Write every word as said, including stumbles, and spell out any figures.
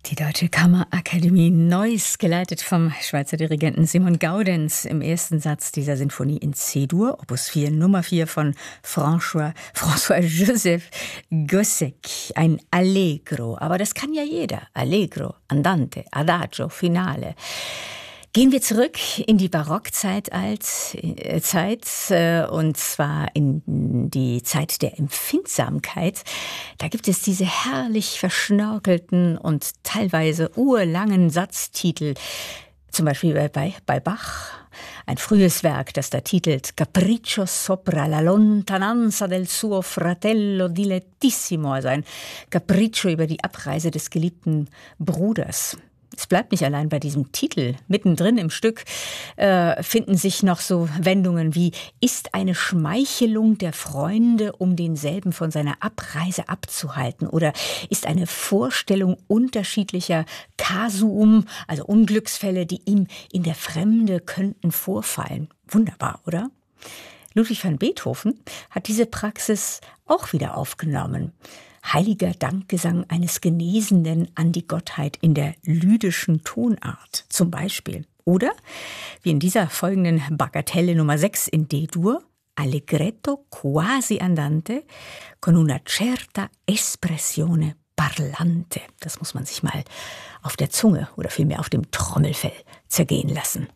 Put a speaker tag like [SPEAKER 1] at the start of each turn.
[SPEAKER 1] Die Deutsche Kammerakademie Neuss, geleitet vom Schweizer Dirigenten Simon Gaudenz, im ersten Satz dieser Sinfonie in C-Dur, Opus vier, Nummer vier von François, François-Joseph Gossec, ein Allegro. Aber das kann ja jeder. Allegro, Andante, Adagio, Finale. Gehen wir zurück in die Barockzeit als, äh, Zeit, äh, und zwar in die Zeit der Empfindsamkeit. Da gibt es diese herrlich verschnörkelten und teilweise urlangen Satztitel, zum Beispiel bei, bei Bach. Ein frühes Werk, das da titelt Capriccio sopra la lontananza del suo fratello dilettissimo, also ein Capriccio über die Abreise des geliebten Bruders. Es bleibt nicht allein bei diesem Titel. Mittendrin im Stück äh, finden sich noch so Wendungen wie ist eine Schmeichelung der Freunde, um denselben von seiner Abreise abzuhalten, oder ist eine Vorstellung unterschiedlicher Kasuum, also Unglücksfälle, die ihm in der Fremde könnten vorfallen. Wunderbar, oder? Ludwig van Beethoven hat diese Praxis auch wieder aufgenommen. Heiliger Dankgesang eines Genesenden an die Gottheit in der lydischen Tonart zum Beispiel. Oder, wie in dieser folgenden Bagatelle Nummer sechs in D-Dur, Allegretto quasi andante con una certa espressione parlante. Das muss man sich mal auf der Zunge oder vielmehr auf dem Trommelfell zergehen lassen.